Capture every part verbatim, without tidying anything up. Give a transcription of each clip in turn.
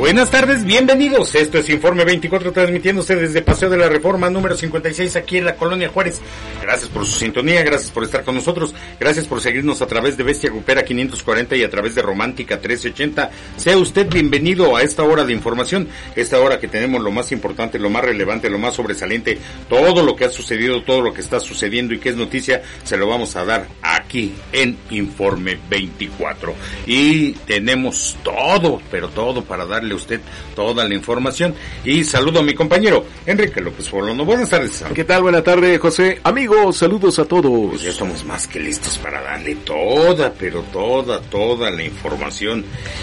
Buenas tardes, bienvenidos. Esto es Informe veinticuatro, transmitiéndose desde Paseo de la Reforma número cincuenta y seis, aquí en la Colonia Juárez. Gracias por su sintonía, gracias por estar con nosotros, gracias por seguirnos a través de Bestia Grupera quinientos cuarenta y a través de Romántica trece ochenta. Sea usted bienvenido a esta hora de información, esta hora que tenemos lo más importante, lo más relevante, lo más sobresaliente, todo lo que ha sucedido, todo lo que está sucediendo y que es noticia, se lo vamos a dar aquí en Informe veinticuatro. Y tenemos todo, pero todo para darle a usted toda la información. Y saludo a mi compañero Enrique López Folono. Buenas tardes. ¿Qué tal? Buenas tardes, José. Amigos, saludos a todos. Pues ya estamos más que listos para darle toda, pero toda, toda la información.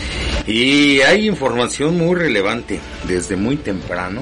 Y hay información muy relevante. Desde muy temprano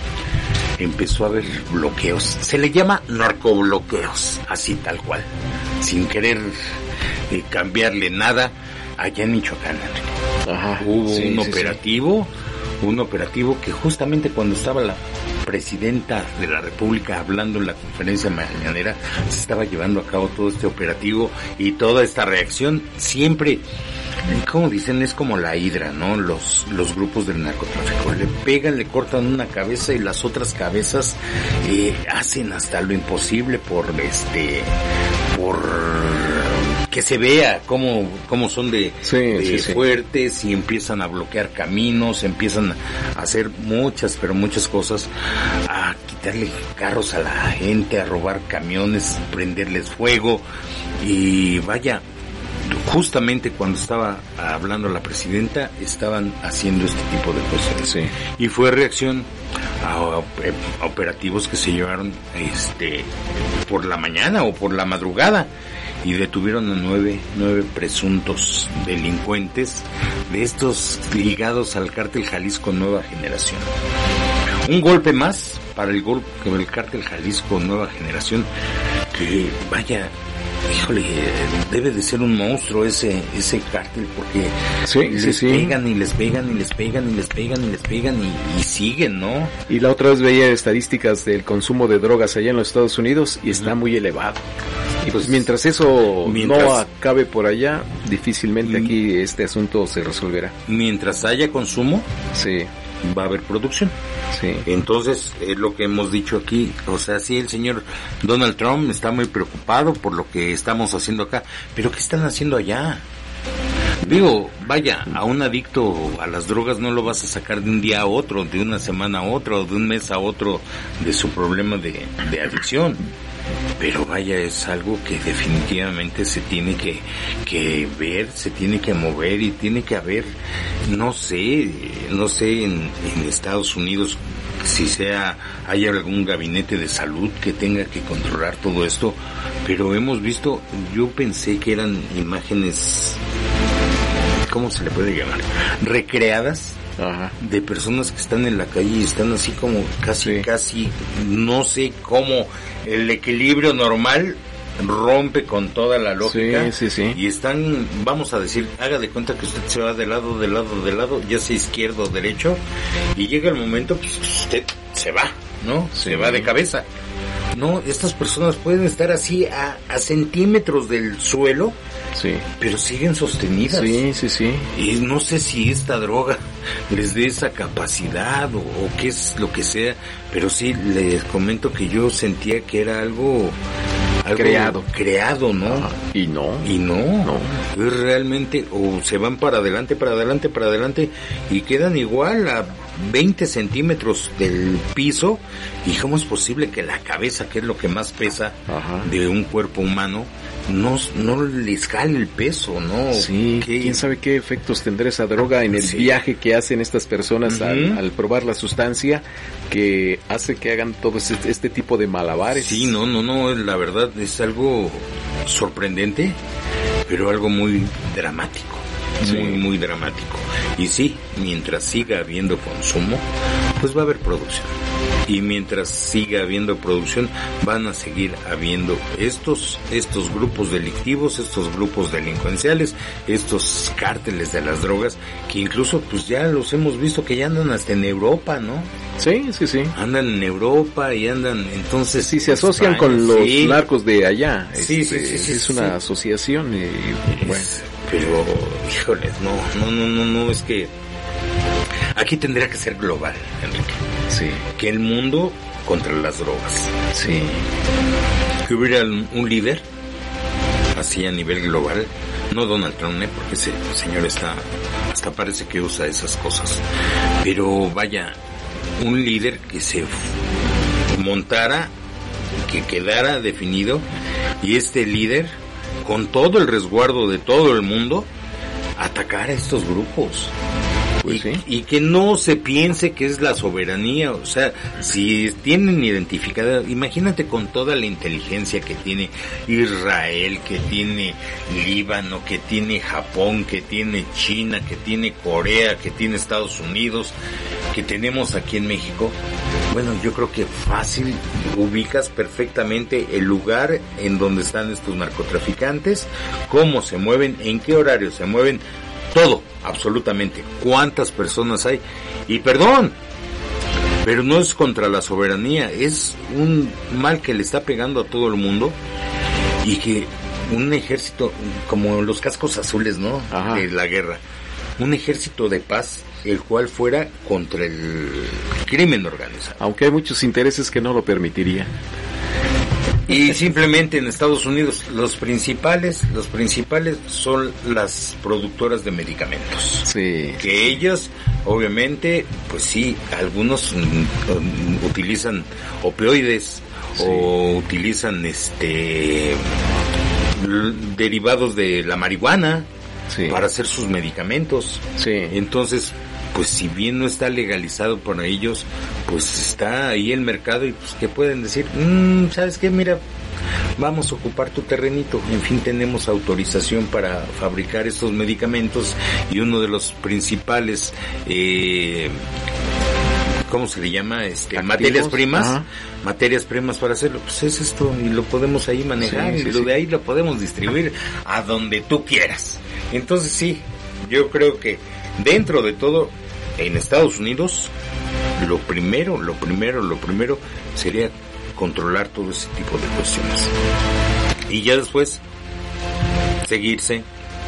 empezó a haber bloqueos. Se le llama narcobloqueos, así tal cual, sin querer eh, cambiarle nada. Allá en Michoacán, Ajá, hubo sí, un sí, operativo, sí. un operativo que justamente cuando estaba la presidenta de la República hablando en la conferencia mañanera, se estaba llevando a cabo todo este operativo y toda esta reacción. Siempre, como dicen, es como la hidra, ¿no? Los los grupos del narcotráfico le pegan, le cortan una cabeza y las otras cabezas eh, hacen hasta lo imposible por este, por que se vea cómo, cómo son de, sí, de sí, sí. fuertes, y empiezan a bloquear caminos, empiezan a hacer muchas, pero muchas cosas, a quitarle carros a la gente, a robar camiones, prenderles fuego. Y vaya, justamente cuando estaba hablando la presidenta, estaban haciendo este tipo de cosas. Sí. Y fue reacción a, a operativos que se llevaron este por la mañana o por la madrugada, y detuvieron a nueve, nueve presuntos delincuentes de estos ligados al cártel Jalisco Nueva Generación. Un golpe más para el golpe el cártel Jalisco Nueva Generación, que vaya, híjole, debe de ser un monstruo ese ese cártel, porque sí, les sí, pegan sí. y les pegan y les pegan y les pegan y les pegan y, y siguen, ¿no? Y la otra vez veía estadísticas del consumo de drogas allá en los Estados Unidos y está muy elevado. Y pues mientras eso mientras, no acabe por allá, difícilmente aquí este asunto se resolverá. Mientras haya consumo, sí, va a haber producción. Sí. Entonces, es lo que hemos dicho aquí. O sea, sí, el señor Donald Trump está muy preocupado por lo que estamos haciendo acá, pero ¿qué están haciendo allá? Digo, vaya, a un adicto a las drogas no lo vas a sacar de un día a otro, de una semana a otro, de un mes a otro de su problema de, de adicción. Pero vaya, es algo que definitivamente se tiene que, que ver, se tiene que mover y tiene que haber, no sé, no sé en, en Estados Unidos si sea, hay algún gabinete de salud que tenga que controlar todo esto, pero hemos visto, yo pensé que eran imágenes, ¿cómo se le puede llamar? Recreadas. Ajá. De personas que están en la calle y están así como casi, sí. casi, no sé cómo el equilibrio normal rompe con toda la lógica. Sí, sí, sí. Y están, vamos a decir, haga de cuenta que usted se va de lado, de lado, de lado, ya sea izquierdo o derecho, y llega el momento que usted se va, ¿no? Se sí. va de cabeza. No, estas personas pueden estar así a, a centímetros del suelo, sí, pero siguen sostenidas. Sí, sí, sí. Y no sé si esta droga les dé esa capacidad o, o qué es lo que sea, pero sí les comento que yo sentía que era algo, algo creado, creado, ¿no? Ajá. Y no, y no, no, es realmente, o se van para adelante, para adelante, para adelante y quedan igual a veinte centímetros del piso. ¿Y cómo es posible que la cabeza, que es lo que más pesa, Ajá. de un cuerpo humano, no, no les jale el peso, ¿no? Sí, ¿qué? ¿Quién sabe qué efectos tendrá esa droga en el sí. viaje que hacen estas personas uh-huh. al, al probar la sustancia que hace que hagan todo este, este tipo de malabares? Sí, no, no, no, la verdad es algo sorprendente, pero algo muy dramático. Sí. Muy, muy dramático. Y sí, mientras siga habiendo consumo, pues va a haber producción. Y mientras siga habiendo producción, van a seguir habiendo estos, estos grupos delictivos, estos grupos delincuenciales, estos cárteles de las drogas, que incluso pues ya los hemos visto que ya andan hasta en Europa, ¿no? Sí, sí, sí. Andan en Europa y andan, entonces... Sí, se asocian España, con los sí. narcos de allá. Sí, este, sí, sí, sí. Es sí, una sí. asociación y bueno... Pero, híjoles, no, no, no, no, no, es que Aquí tendría que ser global, Enrique. Sí. Que el mundo contra las drogas. Sí. Que hubiera un líder, así a nivel global, no Donald Trump, ¿eh? Porque ese señor está, hasta parece que usa esas cosas. Pero vaya, un líder que se montara, que quedara definido, y este líder, con todo el resguardo de todo el mundo, atacar a estos grupos. Pues y, sí. y que no se piense que es la soberanía, o sea, si tienen identificada, imagínate con toda la inteligencia que tiene Israel, que tiene Líbano, que tiene Japón, que tiene China, que tiene Corea, que tiene Estados Unidos, que tenemos aquí en México. Bueno, yo creo que fácil ubicas perfectamente el lugar en donde están estos narcotraficantes, cómo se mueven, en qué horario se mueven, todo, absolutamente, cuántas personas hay. Y perdón, pero no es contra la soberanía, es un mal que le está pegando a todo el mundo, y que un ejército, como los cascos azules, ¿no? Ajá. De la guerra, un ejército de paz, el cual fuera contra el crimen organizado. Aunque hay muchos intereses que no lo permitirían. Y simplemente en Estados Unidos los principales, los principales son las productoras de medicamentos. Sí. Que ellos, obviamente, pues sí, algunos um, utilizan opioides, sí, o utilizan este derivados de la marihuana, sí, para hacer sus medicamentos. Sí. Entonces, pues si bien no está legalizado por ellos, pues está ahí el mercado, y pues que pueden decir, mmm, ¿sabes qué? Mira, vamos a ocupar tu terrenito. En fin, tenemos autorización para fabricar estos medicamentos, y uno de los principales, eh, ¿cómo se le llama? Este, materias primas, ajá, materias primas para hacerlo, pues es esto, y lo podemos ahí manejar, sí, sí, y lo sí. de ahí lo podemos distribuir a donde tú quieras. Entonces sí, yo creo que dentro de todo, en Estados Unidos, lo primero, lo primero, lo primero sería controlar todo ese tipo de cuestiones. Y ya después, seguirse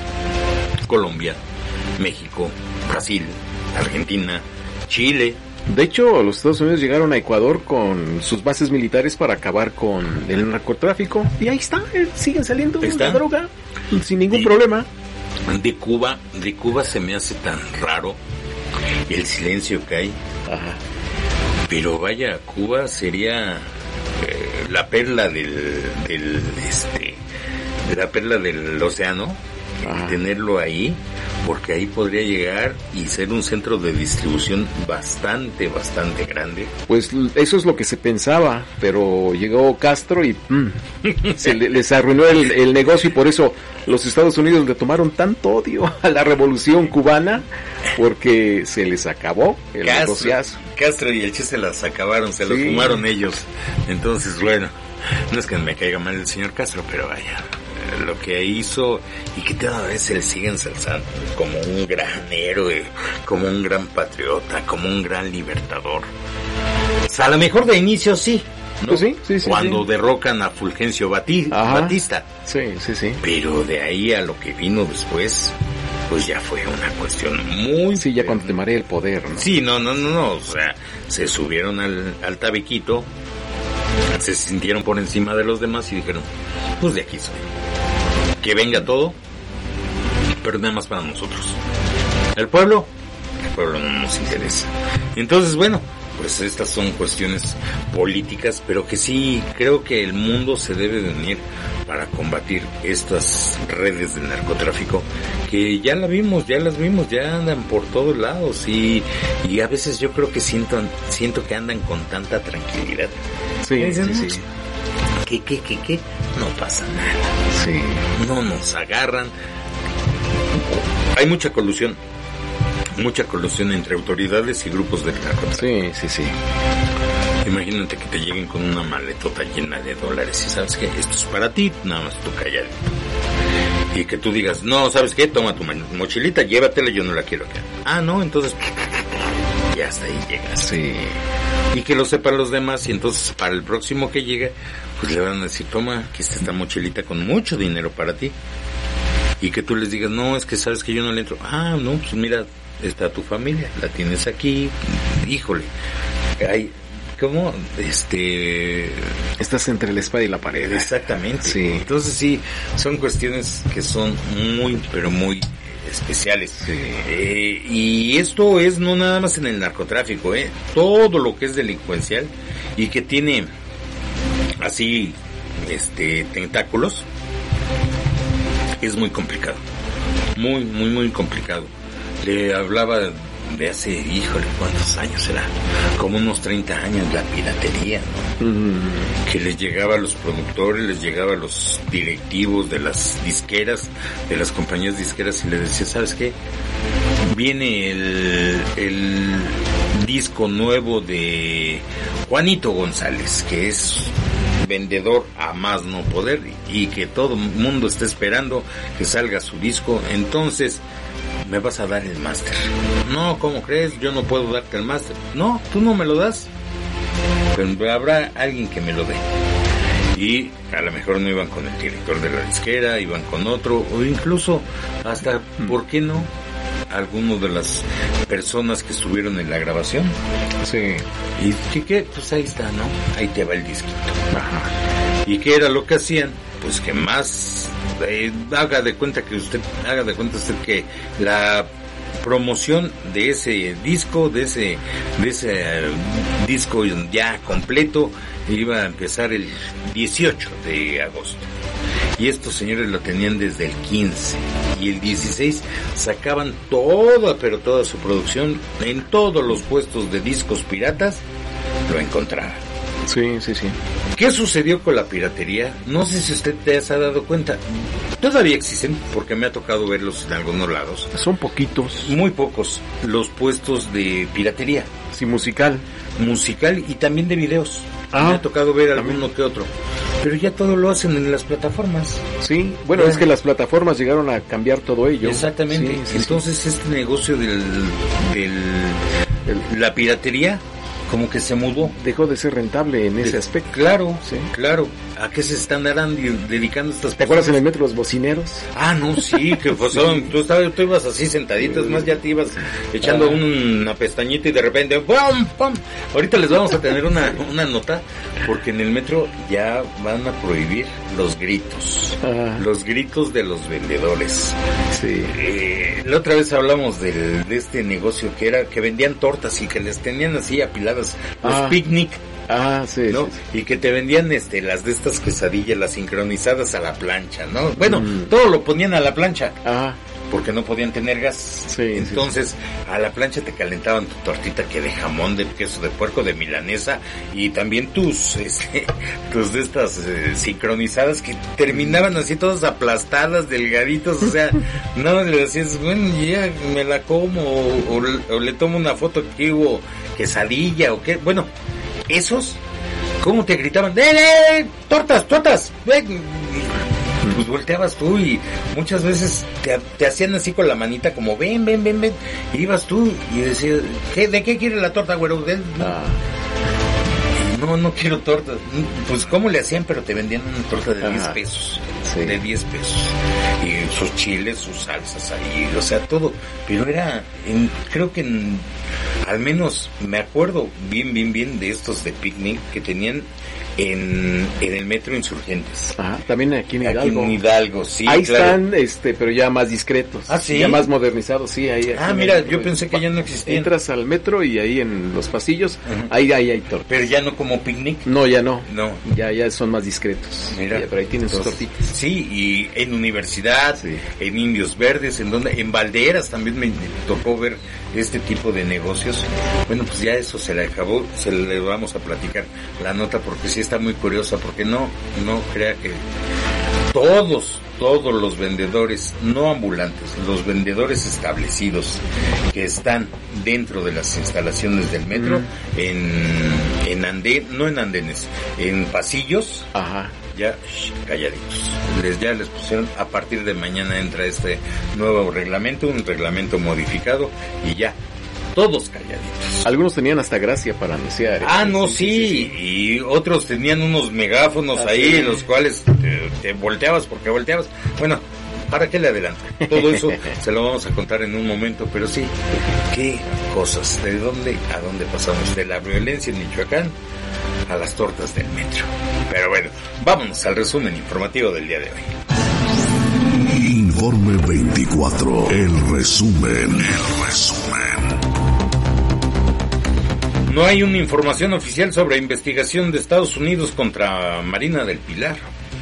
Colombia, México, Brasil, Argentina, Chile. De hecho, los Estados Unidos llegaron a Ecuador con sus bases militares para acabar con el narcotráfico. Y ahí está, siguen saliendo de la droga sin ningún de, problema. De Cuba, de Cuba se me hace tan raro el silencio que hay. Ajá. Pero vaya, Cuba sería eh, la perla del, del este, la perla del océano. Ajá. Tenerlo ahí, porque ahí podría llegar y ser un centro de distribución bastante, bastante grande. Pues eso es lo que se pensaba, pero llegó Castro y mm, se le, les arruinó el, el negocio, y por eso los Estados Unidos le tomaron tanto odio a la revolución cubana, porque se les acabó el Castro, negociazo. Castro y el Che se las acabaron, se sí. los fumaron ellos. Entonces, bueno, no es que me caiga mal el señor Castro, pero vaya, lo que hizo, y que cada vez se le sigue ensalzando como un gran héroe, como un gran patriota, como un gran libertador. O sea, a lo mejor de inicio sí, ¿no? Pues sí, sí, sí, cuando sí. derrocan a Fulgencio Bati- Batista. Sí, sí, sí. Pero de ahí a lo que vino después, pues ya fue una cuestión muy... Sí, ya cuando te marea el poder, ¿no? Sí, no, no, no, no, o sea, se subieron al, al tabiquito, se sintieron por encima de los demás y dijeron, pues de aquí soy. Que venga todo, pero nada más para nosotros. El pueblo, el pueblo no nos interesa. Entonces, bueno, pues estas son cuestiones políticas, pero que sí creo que el mundo se debe de unir para combatir estas redes del narcotráfico, que ya la vimos, ya las vimos, ya andan por todos lados, y, y a veces yo creo que siento, siento que andan con tanta tranquilidad. Sí, dicen, sí, sí. ¿Qué, qué, qué, qué? No pasa nada. Sí. No nos agarran. Hay mucha colusión. Mucha colusión entre autoridades y grupos de narcotráfico. Sí, sí, sí. Imagínate que te lleguen con una maletota llena de dólares y sabes que esto es para ti, nada más tú calladito. Y que tú digas, no, ¿sabes qué? Toma tu mochilita, llévatela, yo no la quiero acá. Ah, no, entonces ya hasta ahí llegas. Sí. Y que lo sepan los demás, y entonces para el próximo que llegue, pues le van a decir, toma, aquí está esta mochilita con mucho dinero para ti. Y que tú les digas, no, es que sabes que yo no le entro. Ah, no, pues mira, está tu familia, la tienes aquí, híjole, hay, ¿cómo? Este... Estás entre la espada y la pared. Exactamente. Sí. Entonces sí, son cuestiones que son muy, pero muy especiales. Sí. Eh, y esto es no nada más en el narcotráfico, eh, todo lo que es delincuencial y que tiene así, este, tentáculos, es muy complicado. Muy, muy, muy complicado. Le hablaba de hace, híjole, ¿cuántos años será? Como unos treinta años, la piratería, ¿no? Mm. Que les llegaba a los productores, les llegaba a los directivos de las disqueras, de las compañías disqueras, y les decía, ¿sabes qué? Viene el, el disco nuevo de Juanito González, que es vendedor a más no poder, y que todo el mundo está esperando que salga su disco, entonces me vas a dar el máster. No, ¿cómo crees? Yo no puedo darte el máster. No, tú no me lo das, pero habrá alguien que me lo dé. Y a lo mejor no iban con el director de la disquera, iban con otro, o incluso hasta, ¿por qué no?, algunos de las personas que estuvieron en la grabación. Sí. ¿Y qué, qué? Pues ahí está, ¿no? Ahí te va el disquito. Ajá. ¿Y qué era lo que hacían? Pues que más, eh, haga de cuenta que usted, haga de cuenta usted que la promoción de ese disco, de ese, de ese uh, disco ya completo, iba a empezar el dieciocho de agosto. Y estos señores lo tenían desde el quince. Y el dieciséis sacaban toda, pero toda su producción en todos los puestos de discos piratas, lo encontraban. Sí, sí, sí. ¿Qué sucedió con la piratería? No sé si usted te ha dado cuenta. Todavía existen, porque me ha tocado verlos en algunos lados. Son poquitos. Muy pocos los puestos de piratería. Sí, musical. Musical y también de videos. Ah, me ha tocado ver alguno también. que otro. Pero ya todo lo hacen en las plataformas. Sí, bueno, ya. Es que las plataformas llegaron a cambiar todo ello. Exactamente. Sí, sí, entonces sí. Este negocio del, del el, la piratería como que se mudó. Dejó de ser rentable en ese de, aspecto. Claro, sí. Claro. ¿A qué se están dedicando estas personas? ¿Te acuerdas en el metro los bocineros? Ah, no, sí, que pasaron, tú, estabas, tú ibas así sentadito, es más, ya te ibas echando ah. una pestañita y de repente, ¡pum, pum! Ahorita les vamos a tener una, una nota, porque en el metro ya van a prohibir los gritos, ah. los gritos de los vendedores. Sí. Eh, la otra vez hablamos del, de este negocio que era, que vendían tortas y que les tenían así apiladas, los ah. picnic. Ah, sí, ¿no? sí, sí. Y que te vendían este las de estas quesadillas, las sincronizadas a la plancha, ¿no? Bueno, mm. todo lo ponían a la plancha. Ah. Porque no podían tener gas. Sí, entonces, sí. a la plancha te calentaban tu tortita que de jamón, de queso de puerco, de milanesa, y también tus, este, tus de estas eh, sincronizadas que terminaban así todas aplastadas, delgaditos, o sea, no le decías, bueno, ya me la como, o, o, o le tomo una foto que hubo quesadilla, o qué, bueno, esos, ¿cómo te gritaban? ¡Eh, eh, tortas, tortas! ¡Eh! Pues volteabas tú y muchas veces te, te hacían así con la manita como ven, ven, ven, ven. Y ibas tú y decías, ¿qué, ¿de qué quiere la torta, güero? ¿De, ah. No, no quiero torta. Pues ¿cómo le hacían? Pero te vendían una torta de diez pesos. Sí. De diez pesos. Y sus chiles, sus salsas ahí, o sea, todo. Pero era, en, creo que en, al menos me acuerdo bien, bien, bien de estos de picnic que tenían en, en el metro Insurgentes. Ajá, también aquí en Hidalgo. Aquí en Hidalgo, sí, ahí claro. Están, este, pero ya más discretos. Ah, sí. Ya más modernizados, sí, ahí. Ah, mira, yo pensé que ya no existían. Entras al metro y ahí en los pasillos, uh-huh. ahí, ahí hay tortas. Pero ya no como picnic. No, ya no. No. Ya, ya son más discretos. Mira. Ya, pero ahí tienen sus tortitas. Sí, y en Universidad, sí. en Indios Verdes, en donde, en Valderas también me tocó ver este tipo de negocios. Bueno, pues ya eso se le acabó, se le vamos a platicar la nota porque sí está muy curiosa, porque no, no crea que todos, todos los vendedores no ambulantes, los vendedores establecidos que están dentro de las instalaciones del metro, mm. en, en andén, no en andenes, en pasillos, ajá. ya shh, calladitos. Les ya les pusieron, a partir de mañana entra este nuevo reglamento, un reglamento modificado y ya. Todos calladitos. Algunos tenían hasta gracia para anunciar. ¿eh? Ah, no, sí, sí, sí, sí. Y otros tenían unos megáfonos ah, ahí, sí. los cuales te, te volteabas porque volteabas. Bueno, ¿para qué le adelanto? Todo eso se lo vamos a contar en un momento, pero sí, qué cosas, de dónde a dónde pasamos, de la violencia en Michoacán a las tortas del metro. Pero bueno, vámonos al resumen informativo del día de hoy. Informe veinticuatro, el resumen, el resumen. No hay una información oficial sobre investigación de Estados Unidos contra Marina del Pilar.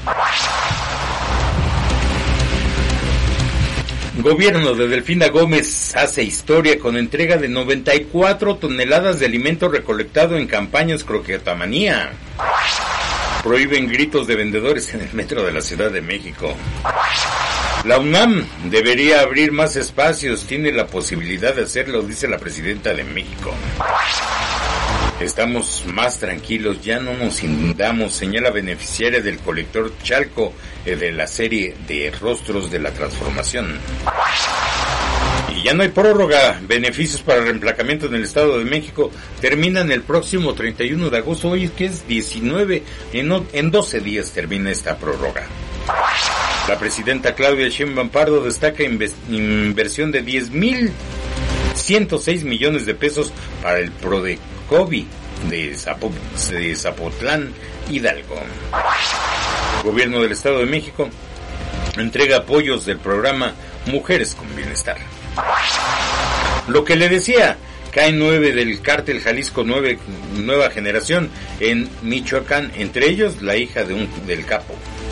Gobierno de Delfina Gómez hace historia con entrega de noventa y cuatro toneladas de alimento recolectado en campañas croquetamanía. Prohíben gritos de vendedores en el metro de la Ciudad de México. La UNAM debería abrir más espacios, tiene la posibilidad de hacerlo, dice la presidenta de México. Estamos más tranquilos, ya no nos inundamos, señala beneficiaria del colector Chalco eh, de la serie de Rostros de la Transformación. Y ya no hay prórroga, beneficios para reemplacamiento en el Estado de México terminan el próximo treinta y uno de agosto, hoy que es diecinueve, en, en doce días termina esta prórroga. La presidenta Claudia Sheinbaum Pardo destaca inves, inversión de diez mil ciento seis millones de pesos para el PRODECOVI de, Zapo, de Zapotlán, Hidalgo. Gobierno del Estado de México entrega apoyos del programa Mujeres con Bienestar. Lo que le decía, caen nueve del cártel Jalisco nueve, Nueva Generación en Michoacán, entre ellos la hija de un del capo.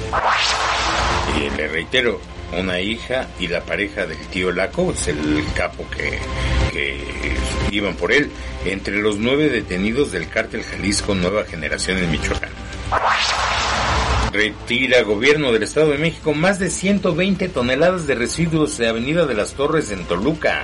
Y le reitero, una hija y la pareja del tío Laco, es el capo que, que iban por él, entre los nueve detenidos del cártel Jalisco Nueva Generación en Michoacán. Retira Gobierno del Estado de México más de ciento veinte toneladas de residuos de Avenida de las Torres en Toluca.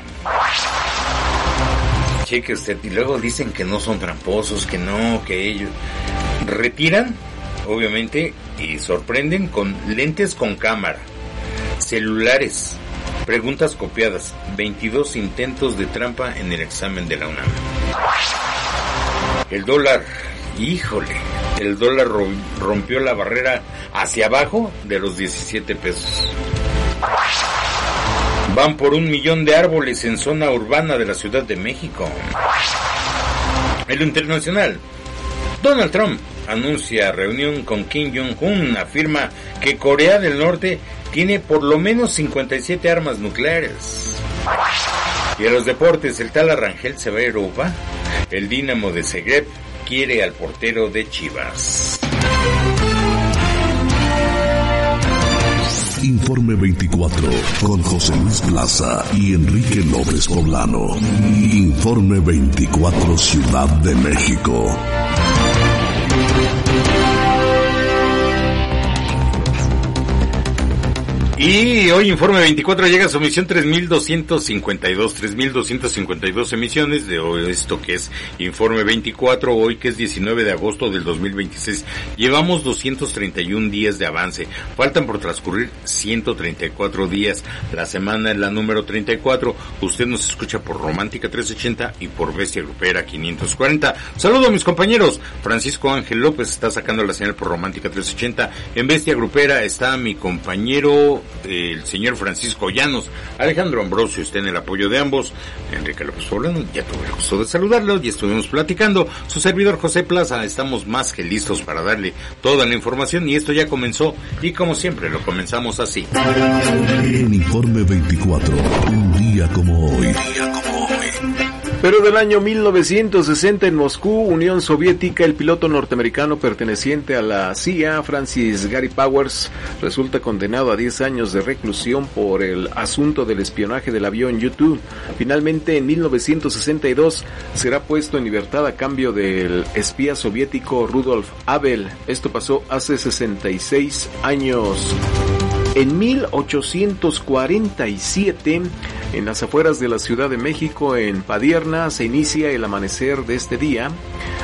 Cheque usted, y luego dicen que no son tramposos, que no, que ellos retiran, obviamente, y sorprenden con lentes con cámara, celulares, preguntas copiadas, veintidós intentos de trampa en el examen de la UNAM. El dólar, híjole, el dólar rompió la barrera hacia abajo de los diecisiete pesos. Van por un millón de árboles en zona urbana de la Ciudad de México. En lo internacional, Donald Trump anuncia reunión con Kim Jong-un, afirma que Corea del Norte tiene por lo menos cincuenta y siete armas nucleares. Y a los deportes, el tal Arrangel se va a Europa. El Dinamo de Zagreb quiere al portero de Chivas. Informe veinticuatro con José Luis Plaza y Enrique López Poblano. Informe veinticuatro Ciudad de México. Y hoy Informe veinticuatro llega a su emisión tres mil doscientos cincuenta y dos, tres mil doscientos cincuenta y dos emisiones de hoy, esto que es Informe veinticuatro, hoy que es diecinueve de agosto del dos mil veintiséis. Llevamos doscientos treinta y un días de avance, faltan por transcurrir ciento treinta y cuatro días, la semana es la número treinta y cuatro, usted nos escucha por Romántica trescientos ochenta y por Bestia Grupera quinientos cuarenta. Saludo a mis compañeros, Francisco Ángel López está sacando la señal por Romántica trescientos ochenta, en Bestia Grupera está mi compañero el señor Francisco Llanos, Alejandro Ambrosio está en el apoyo de ambos, Enrique López Poblano, ya tuve el gusto de saludarlo, ya estuvimos platicando, su servidor José Plaza, estamos más que listos para darle toda la información y esto ya comenzó y como siempre lo comenzamos así. En Informe veinticuatro, un día como hoy. Un día como hoy. Pero del año mil novecientos sesenta en Moscú, Unión Soviética, el piloto norteamericano perteneciente a la C I A, Francis Gary Powers, resulta condenado a diez años de reclusión por el asunto del espionaje del avión U dos. Finalmente, en mil novecientos sesenta y dos, será puesto en libertad a cambio del espía soviético Rudolf Abel. Esto pasó hace sesenta y seis años. En mil ochocientos cuarenta y siete, en las afueras de la Ciudad de México, en Padierna, se inicia el amanecer de este día.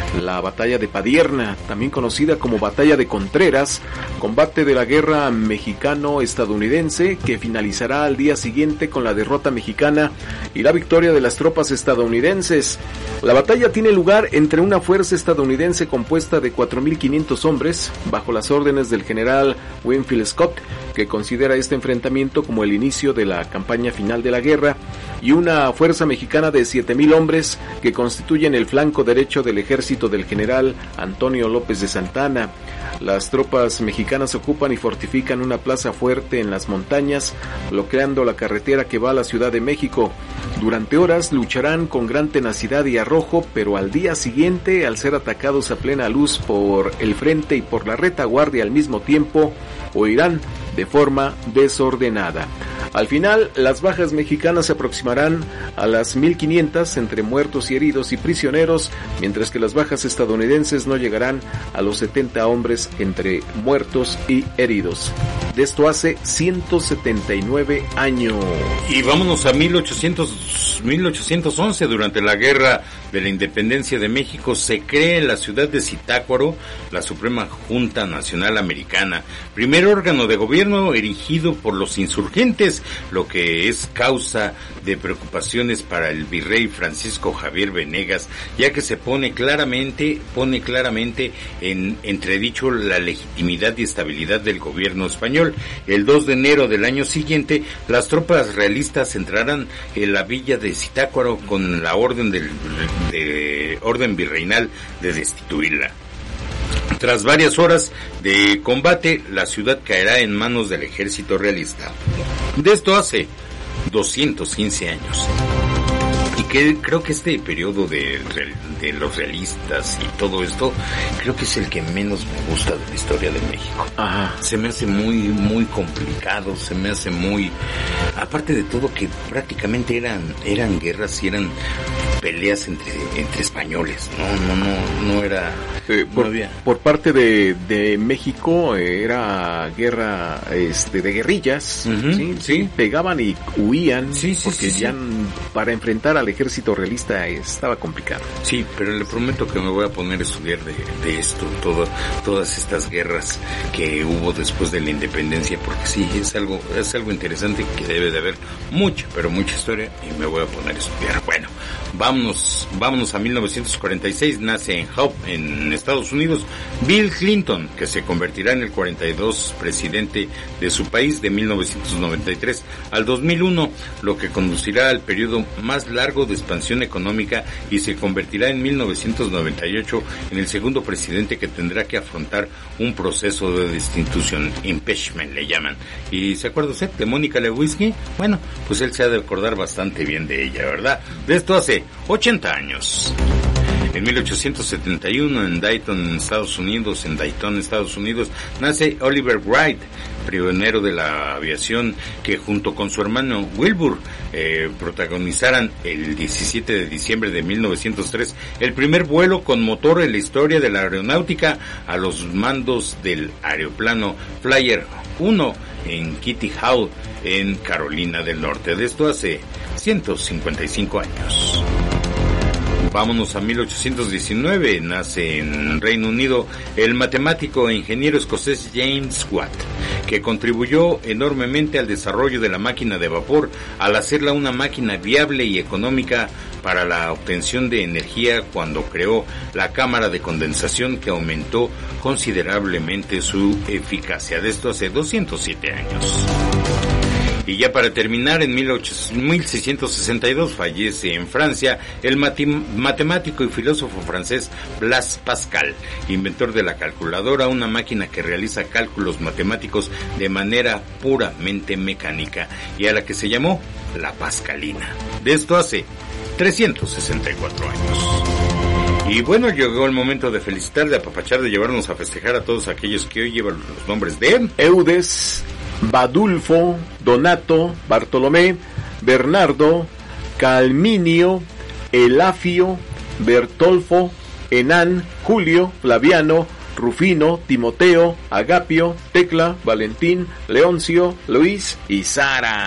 La batalla de Padierna, también conocida como batalla de Contreras, combate de la guerra mexicano-estadounidense que finalizará al día siguiente con la derrota mexicana y la victoria de las tropas estadounidenses. La batalla tiene lugar entre una fuerza estadounidense compuesta de cuatro mil quinientos hombres, bajo las órdenes del general Winfield Scott, que considera este enfrentamiento como el inicio de la campaña final de la guerra, y una fuerza mexicana de siete mil hombres que constituyen el flanco derecho del ejército del general Antonio López de Santana. Las tropas mexicanas ocupan y fortifican una plaza fuerte en las montañas, bloqueando la carretera que va a la Ciudad de México. Durante horas lucharán con gran tenacidad y arrojo, pero al día siguiente, al ser atacados a plena luz por el frente y por la retaguardia al mismo tiempo, huirán de forma desordenada. Al final, las bajas mexicanas se aproximarán a las mil quinientas entre muertos y heridos y prisioneros, mientras que las bajas estadounidenses no llegarán a los setenta hombres entre muertos y heridos. De esto hace ciento setenta y nueve años. Y vámonos a mil ochocientos, mil ochocientos once, durante la Guerra de la Independencia de México, se crea en la ciudad de Zitácuaro la Suprema Junta Nacional Americana, primer órgano de gobierno erigido por los insurgentes, lo que es causa de preocupaciones para el virrey Francisco Javier Venegas, ya que se pone claramente, pone claramente en entredicho la legitimidad y estabilidad del gobierno español. El dos de enero del año siguiente, las tropas realistas entrarán en la villa de Zitácuaro con la orden del de orden virreinal de destituirla. Tras varias horas de combate, la ciudad caerá en manos del ejército realista. De esto hace doscientos quince años. Y que creo que este periodo de, de los realistas y todo esto, creo que es el que menos me gusta de la historia de México. Ajá. Se me hace muy, muy complicado, se me hace muy... Aparte de todo que prácticamente eran, eran guerras y eran peleas entre, entre españoles, no, no, no, no era... Eh, por, no había... por parte de, de México eh, era guerra este de guerrillas, uh-huh, ¿sí? Sí. Pegaban y huían, sí, sí, porque sí, ya sí. para enfrentar al ejército realista estaba complicado. Sí, pero le prometo que me voy a poner a estudiar de, de esto, todo, todas estas guerras que hubo después de la independencia, porque sí, es algo, es algo interesante que debe de haber mucha, pero mucha historia, y me voy a poner a estudiar. Bueno, vámonos, vámonos a mil novecientos cuarenta y seis, nace en Hope, en Estados Unidos, Bill Clinton, que se convertirá en el cuarenta y dos presidente de su país de mil novecientos noventa y tres al dos mil uno, lo que conducirá al periodo más largo de expansión económica y se convertirá en mil novecientos noventa y ocho en el segundo presidente que tendrá que afrontar un proceso de destitución, impeachment le llaman. ¿Y se acuerda usted de Mónica Lewinsky? Bueno, pues él se ha de acordar bastante bien de ella, ¿verdad? De esto hace ochenta años. En mil ochocientos setenta y uno, en Dayton, Estados Unidos, en Dayton, Estados Unidos, nace Oliver Wright, pionero de la aviación, que junto con su hermano Wilbur eh, protagonizaran el diecisiete de diciembre de mil novecientos tres el primer vuelo con motor en la historia de la aeronáutica a los mandos del aeroplano Flyer uno en Kitty Hawk, en Carolina del Norte. De esto hace ciento cincuenta y cinco años. Vámonos a mil ochocientos diecinueve, nace en Reino Unido el matemático e ingeniero escocés James Watt, que contribuyó enormemente al desarrollo de la máquina de vapor al hacerla una máquina viable y económica para la obtención de energía cuando creó la cámara de condensación, que aumentó considerablemente su eficacia. De esto hace doscientos siete años. Y ya para terminar, en mil seiscientos sesenta y dos fallece en Francia el matemático y filósofo francés Blaise Pascal, inventor de la calculadora, una máquina que realiza cálculos matemáticos de manera puramente mecánica y a la que se llamó la Pascalina. De esto hace trescientos sesenta y cuatro años. Y bueno, llegó el momento de felicitar, de apapachar, de llevarnos a festejar a todos aquellos que hoy llevan los nombres de Eudes, Badulfo, Donato, Bartolomé, Bernardo, Calminio, Elafio, Bertolfo, Enán, Julio, Flaviano, Rufino, Timoteo, Agapio, Tecla, Valentín, Leoncio, Luis y Sara.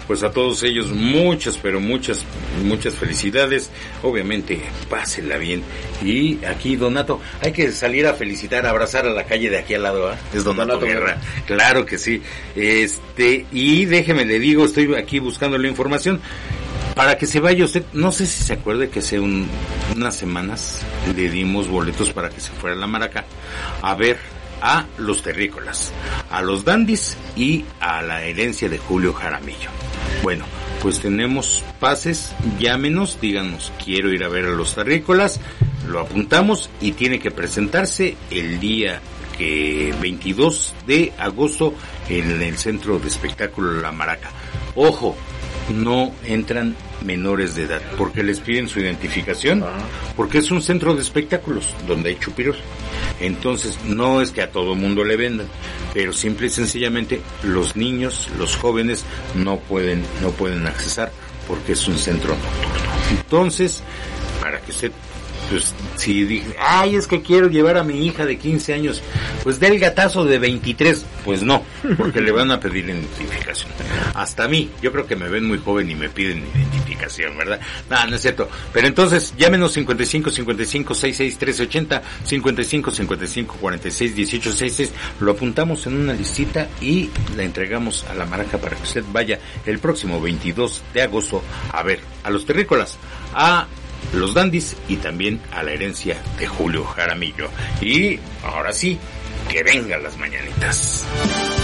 pues a todos ellos muchas, pero muchas, muchas felicidades. Obviamente, pásenla bien. Y aquí, Donato, hay que salir a felicitar, a abrazar a la calle de aquí al lado, ¿eh? Es Donato, Donato Guerra. Guerra. Claro que sí. Este, y déjeme le digo, estoy aquí buscando la información para que se vaya usted. No sé si se acuerde que hace un, unas semanas le dimos boletos para que se fuera a la Maraca a ver a los terrícolas, a los dandis y a la herencia de Julio Jaramillo. Bueno, pues tenemos pases, llámenos, díganos, quiero ir a ver a los terrícolas, lo apuntamos y tiene que presentarse el día que veintidós de agosto en el Centro de Espectáculo La Maraca. Ojo, no entran menores de edad, porque les piden su identificación, porque es un centro de espectáculos donde hay chupirul. Entonces, no es que a todo mundo le vendan, pero simple y sencillamente los niños, los jóvenes no pueden, no pueden accesar porque es un centro nocturno. Entonces, para que usted, pues, si dije, ay, es que quiero llevar a mi hija de quince años, pues dé el gatazo de veintitrés, pues no, porque le van a pedir identificación. Hasta a mí, yo creo que me ven muy joven y me piden identificación, ¿verdad? No, no es cierto. Pero entonces, llámenos cincuenta y cinco cincuenta y cinco sesenta y seis trece ochenta, cincuenta y cinco cincuenta y cinco cuarenta y seis dieciocho sesenta y seis, lo apuntamos en una listita y la entregamos a la Maraca para que usted vaya el próximo veintidós de agosto a ver a los terrícolas, a los dandis y también a la herencia de Julio Jaramillo. Y ahora sí, que vengan las mañanitas.